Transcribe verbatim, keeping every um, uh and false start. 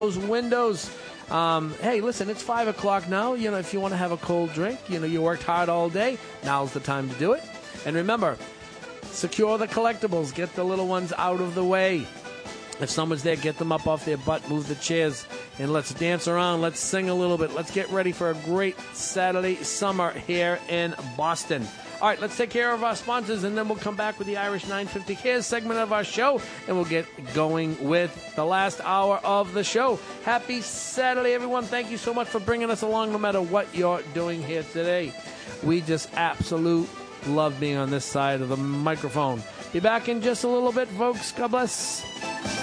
those windows. Um, hey, listen, it's five o'clock now. You know, if you want to have a cold drink, you know, you worked hard all day. Now's the time to do it. And remember, secure the collectibles. Get the little ones out of the way. If someone's there, get them up off their butt, move the chairs, and let's dance around. Let's sing a little bit. Let's get ready for a great Saturday summer here in Boston. All right, let's take care of our sponsors, and then we'll come back with the Irish nine fifty Cares segment of our show, and we'll get going with the last hour of the show. Happy Saturday, everyone. Thank you so much for bringing us along no matter what you're doing here today. We just absolute love being on this side of the microphone. Be back in just a little bit, folks. God bless.